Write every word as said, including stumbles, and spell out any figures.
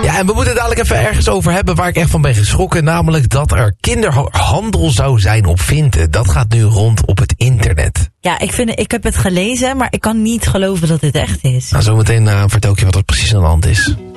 Ja, en we moeten het dadelijk even ergens over hebben waar ik echt van ben geschrokken. Namelijk dat er kinderhandel zou zijn op Vinted. Dat gaat nu rond op het internet. Ja, ik, vind, ik heb het gelezen, maar ik kan niet geloven dat dit echt is. Nou, zometeen uh, vertel ik je wat er precies aan de hand is.